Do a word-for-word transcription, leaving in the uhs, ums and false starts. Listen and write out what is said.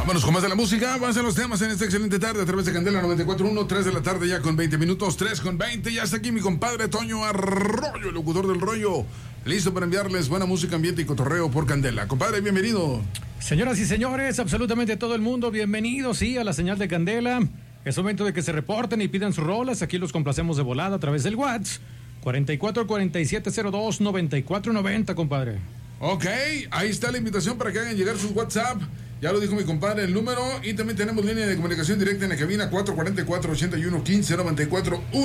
Vámonos con más de la música, vamos a los temas en esta excelente tarde a través de Candela noventa y cuatro punto uno, tres de la tarde ya con veinte minutos, tres con veinte, ya está aquí mi compadre Toño Arroyo, el locutor del rollo, listo para enviarles buena música, ambiente y cotorreo por Candela. Compadre, bienvenido. Señoras y señores, absolutamente todo el mundo, bienvenidos, sí, a la señal de Candela. Es momento de que se reporten y pidan sus rolas, aquí los complacemos de volada a través del WhatsApp, cuarenta y cuatro, cuarenta y siete cero dos, noventa y cuatro noventa, compadre. Ok, ahí está la invitación para que hagan llegar sus WhatsApp. Ya lo dijo mi compadre el número. Y también tenemos línea de comunicación directa en la cabina cuatro cuatro cuatro, ochenta y uno, quince, noventa y cuatro.